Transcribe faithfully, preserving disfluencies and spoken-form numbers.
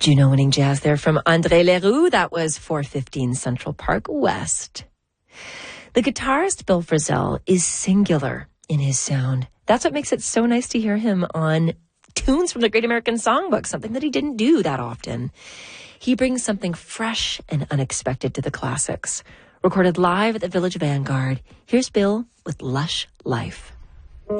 Juno-winning jazz there from André Leroux. That was four fifteen Central Park West. The guitarist Bill Frisell is singular in his sound. That's what makes it so nice to hear him on tunes from the Great American Songbook, something that he didn't do that often. He brings something fresh and unexpected to the classics. Recorded live at the Village Vanguard, here's Bill with Lush Life.